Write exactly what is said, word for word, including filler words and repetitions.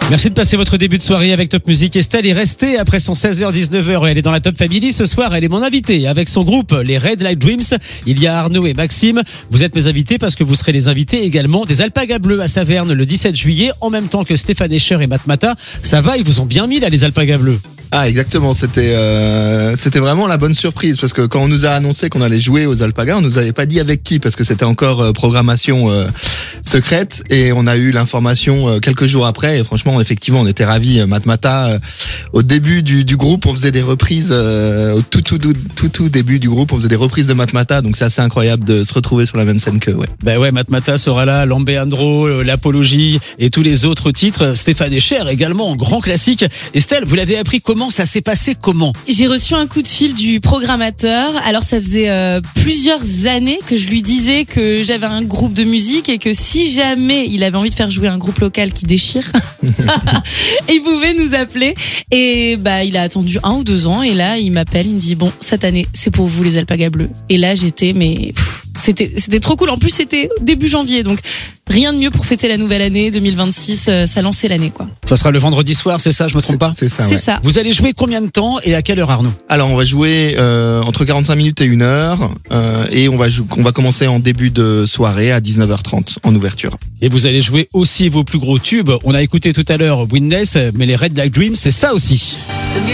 Merci de passer votre début de soirée avec Top Music. Estelle est restée après son seize heures dix-neuf heures et elle est dans la Top Family. Ce soir, elle est mon invitée avec son groupe, les Red Light Dreams. Il y a Arnaud et Maxime. Vous êtes mes invités parce que vous serez les invités également des Alpagas Bleus à Saverne le dix-sept juillet, en même temps que Stéphane Escher et Matmata. Ça va, ils vous ont bien mis là, les Alpagas Bleus. Ah exactement, c'était euh, c'était vraiment la bonne surprise parce que quand on nous a annoncé qu'on allait jouer aux Alpagas, on nous avait pas dit avec qui parce que c'était encore euh, programmation euh, secrète et on a eu l'information euh, quelques jours après et franchement effectivement on était ravis. Matmata euh, au début du, du groupe on faisait des reprises euh, au tout tout, tout tout tout début du groupe on faisait des reprises de Matmata, donc c'est assez incroyable de se retrouver sur la même scène que ouais. Ben ouais, Matmata sera là, Lambeandro, l'Apologie et tous les autres titres. Stéphane Escher également, grand classique. Estelle, vous l'avez appris comment? Ça s'est passé comment? J'ai reçu un coup de fil du programmateur. Alors ça faisait euh, plusieurs années que je lui disais que j'avais un groupe de musique et que si jamais il avait envie de faire jouer un groupe local qui déchire, il pouvait nous appeler. Et bah il a attendu un ou deux ans et là il m'appelle, il me dit bon cette année c'est pour vous les Alpagas Bleus. Et là j'étais mais pff, c'était c'était trop cool. En plus c'était début janvier donc rien de mieux pour fêter la nouvelle année deux mille vingt-six. Euh, ça lançait l'année quoi. Ça sera le vendredi soir, c'est ça, je me trompe pas? C'est ça. C'est ouais. ça. Vous allez jouer combien de temps et à quelle heure, Arnaud? Alors on va jouer euh, entre quarante-cinq minutes et une heure euh, et on va jou- on va commencer en début de soirée à dix-neuf heures trente en ouverture. Et vous allez jouer aussi vos plus gros tubes. On a écouté tout à l'heure Witness, mais les Red Light Dreams, c'est ça aussi.